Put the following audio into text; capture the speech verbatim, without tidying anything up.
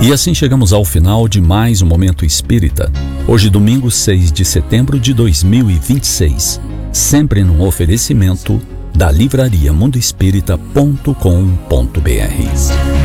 E assim chegamos ao final de mais um Momento Espírita. Hoje, domingo seis de setembro de dois mil e vinte e seis. Sempre num oferecimento da livraria mundo espírita ponto com ponto br.